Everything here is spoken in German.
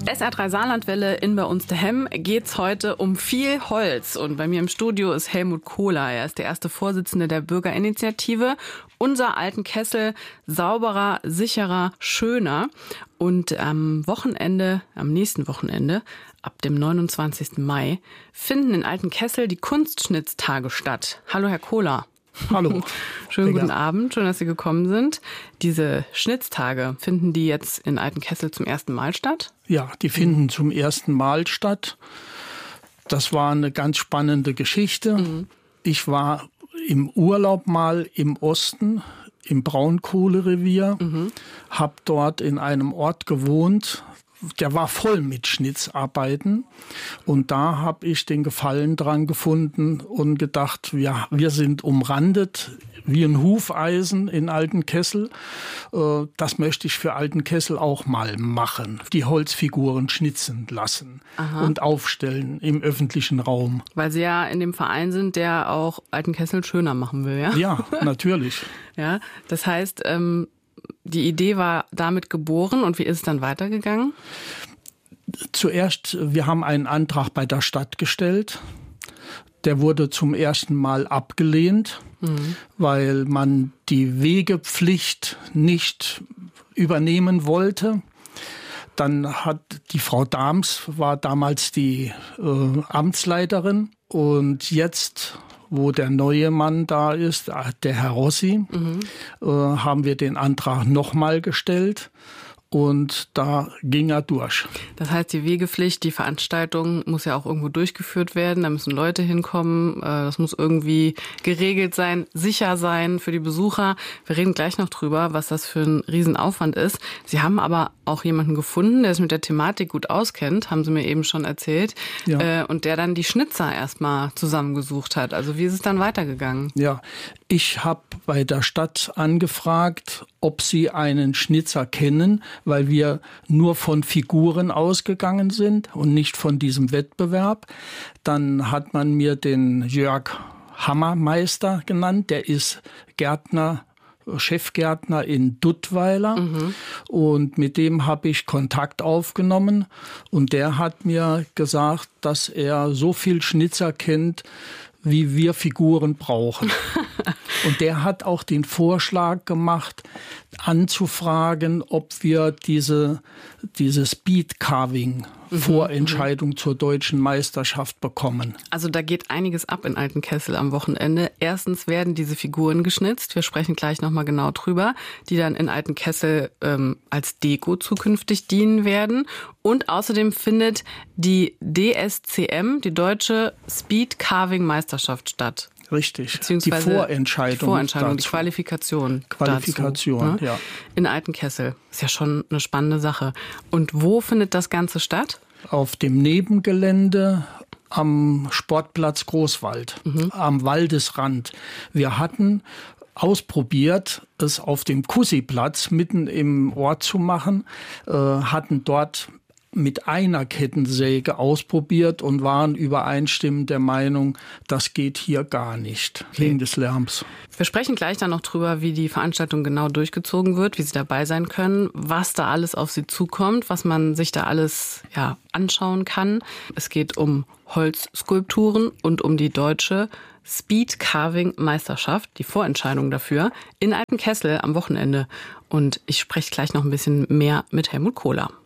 SR3 Saarlandwelle in bei uns daheim geht's heute um viel Holz. Und bei mir im Studio ist Helmut Kohler. Er ist der erste Vorsitzende der Bürgerinitiative Unser alten Kessel sauberer, sicherer, schöner. Und am nächsten Wochenende, ab dem 29. Mai, finden in Altenkessel die Kunstschnitztage statt. Hallo, Herr Kohler. Hallo. Schönen guten Abend, schön, dass Sie gekommen sind. Diese Schnitztage, finden die jetzt in Altenkessel zum ersten Mal statt? Ja, die finden zum ersten Mal statt. Das war eine ganz spannende Geschichte. Ich war im Urlaub mal im Osten, im Braunkohlerevier, habe dort in einem Ort gewohnt, der war voll mit Schnitzarbeiten. Und da habe ich den Gefallen dran gefunden und gedacht, ja, wir sind umrandet wie ein Hufeisen in Altenkessel. Das möchte ich für Altenkessel auch mal machen. Die Holzfiguren schnitzen lassen und aufstellen im öffentlichen Raum. Weil Sie ja in dem Verein sind, der auch Altenkessel schöner machen will, ja? Ja, natürlich. Ja, das heißt, die Idee war damit geboren und wie ist es dann weitergegangen? Zuerst, wir haben einen Antrag bei der Stadt gestellt. Der wurde zum ersten Mal abgelehnt, weil man die Wegepflicht nicht übernehmen wollte. Dann hat die Frau Dahms, war damals die Amtsleiterin, und jetzt, wo der neue Mann da ist, der Herr Rossi, haben wir den Antrag nochmal gestellt. Und da ging er durch. Das heißt, die Wegepflicht, die Veranstaltung muss ja auch irgendwo durchgeführt werden. Da müssen Leute hinkommen. Das muss irgendwie geregelt sein, sicher sein für die Besucher. Wir reden gleich noch drüber, was das für ein Riesenaufwand ist. Sie haben aber auch jemanden gefunden, der sich mit der Thematik gut auskennt, haben Sie mir eben schon erzählt. Ja. Und der dann die Schnitzer erstmal zusammengesucht hat. Also wie ist es dann weitergegangen? Ja, ich habe bei der Stadt angefragt, ob sie einen Schnitzer kennen, weil wir nur von Figuren ausgegangen sind und nicht von diesem Wettbewerb. Dann hat man mir den Jörg Hammermeister genannt, der ist Gärtner, Chefgärtner in Duttweiler, und mit dem habe ich Kontakt aufgenommen und der hat mir gesagt, dass er so viel Schnitzer kennt, wie wir Figuren brauchen. Und der hat auch den Vorschlag gemacht, anzufragen, ob wir diese Speed-Carving Vorentscheidung zur deutschen Meisterschaft bekommen. Also da geht einiges ab in Altenkessel am Wochenende. Erstens werden diese Figuren geschnitzt, wir sprechen gleich nochmal genau drüber, die dann in Altenkessel als Deko zukünftig dienen werden. Und außerdem findet die DSCM, die Deutsche Speed Carving Meisterschaft, statt. Richtig, die Vorentscheidung, die Qualifikation dazu, ne? Ja. In Altenkessel. Ist ja schon eine spannende Sache. Und wo findet das Ganze statt? Auf dem Nebengelände am Sportplatz Großwald, am Waldesrand. Wir hatten ausprobiert, es auf dem Kussi-Platz mitten im Ort zu machen, hatten dort mit einer Kettensäge ausprobiert und waren übereinstimmend der Meinung, das geht hier gar nicht, wegen des Lärms. Wir sprechen gleich dann noch drüber, wie die Veranstaltung genau durchgezogen wird, wie Sie dabei sein können, was da alles auf Sie zukommt, was man sich da alles anschauen kann. Es geht um Holzskulpturen und um die deutsche Speed Carving Meisterschaft, die Vorentscheidung dafür, in Altenkessel am Wochenende. Und ich spreche gleich noch ein bisschen mehr mit Helmut Kohler.